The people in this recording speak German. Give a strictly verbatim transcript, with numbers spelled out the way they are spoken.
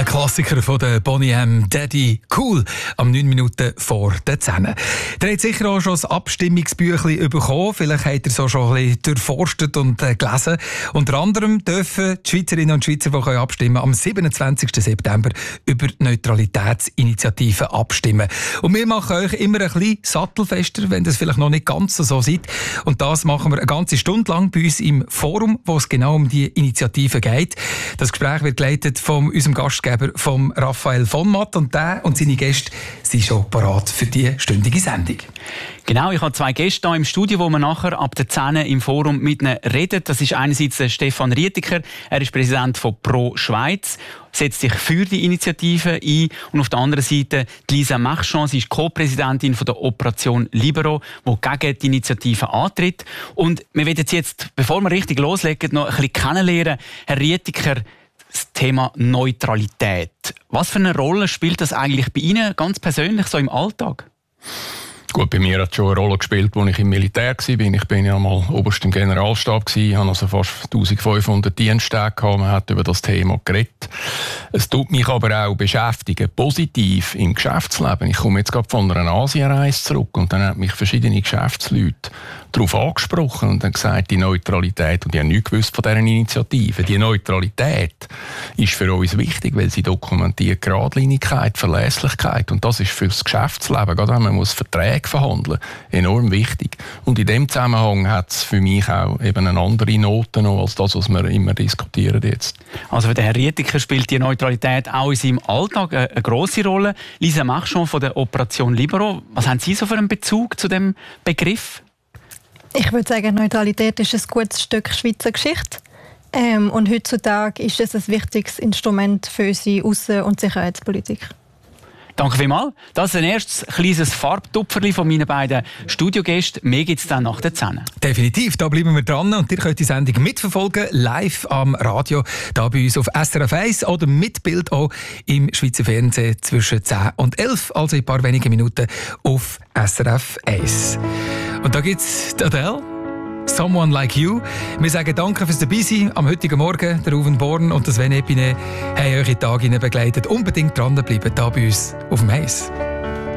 Ein Klassiker von der Boney M. Daddy Cool am neun Minuten vor den zehn. Ihr habt sicher auch schon das Abstimmungsbüchlein bekommen. Vielleicht habt ihr es auch schon ein bisschen durchforstet und äh, gelesen. Unter anderem dürfen die Schweizerinnen und Schweizer, die können abstimmen, am siebenundzwanzigsten September über die Neutralitätsinitiative abstimmen. Und wir machen euch immer ein bisschen sattelfester, wenn das vielleicht noch nicht ganz so seid. Und das machen wir eine ganze Stunde lang bei uns im Forum, wo es genau um die Initiative geht. Das Gespräch wird geleitet von unserem Gastgeber, vom Raphael von Matt, und der und seine Gäste sind schon parat für die stündige Sendung. Genau, ich habe zwei Gäste hier im Studio, wo wir nachher ab der zehn im Forum mit ihnen reden. Das ist einerseits der Stefan Rietiker, er ist Präsident von Pro Schweiz, setzt sich für die Initiative ein. Und auf der anderen Seite die Lisa Marchand, sie ist Co-Präsidentin von der Operation Libero, die gegen die Initiative antritt. Und wir werden jetzt, bevor wir richtig loslegen, noch ein bisschen kennenlernen. Herr Rietiker, das Thema Neutralität. Was für eine Rolle spielt das eigentlich bei Ihnen ganz persönlich so im Alltag? Gut, bei mir hat es schon eine Rolle gespielt, als ich im Militär war. Ich bin ja mal oberst im Generalstab, ich hatte also fast eintausendfünfhundert Diensttage, man hat über das Thema geredet. Es tut mich aber auch beschäftigen, positiv im Geschäftsleben. Ich komme jetzt gerade von einer Asienreise zurück und dann haben mich verschiedene Geschäftsleute darauf angesprochen und dann gesagt, die Neutralität, und ich habe nichts gewusst von dieser Initiative, die Neutralität ist für uns wichtig, weil sie dokumentiert Geradlinigkeit, Verlässlichkeit, und das ist für das Geschäftsleben, gerade wenn man muss Verträge verhandeln, enorm wichtig. Und in dem Zusammenhang hat es für mich auch eben eine andere Note noch als das, was wir immer diskutieren jetzt. Also für den Herrn Rietiker spielt die Neutralität auch in seinem Alltag eine, eine grosse Rolle. Lisa Marchand von der Operation Libero, was haben Sie so für einen Bezug zu dem Begriff? Ich würde sagen, Neutralität ist ein gutes Stück Schweizer Geschichte. Ähm, und heutzutage ist es ein wichtiges Instrument für unsere Aussen- und Sicherheitspolitik. Danke vielmals. Das ist ein erstes kleines Farbtupferli von meinen beiden Studiogästen. Mehr gibt es dann nach der zehn. Definitiv, da bleiben wir dran und ihr könnt die Sendung mitverfolgen, live am Radio, da bei uns auf S R F eins oder mit Bild auch im Schweizer Fernsehen zwischen zehn und elf, also in ein paar wenigen Minuten auf S R F eins. Und da gibt es Adele, Someone Like You. Wir sagen danke fürs Dabeisein am heutigen Morgen. Der Uwe Born und das Sven Epine haben euch in den Tag begleitet. Unbedingt dranbleiben, hier bei uns auf dem Eis.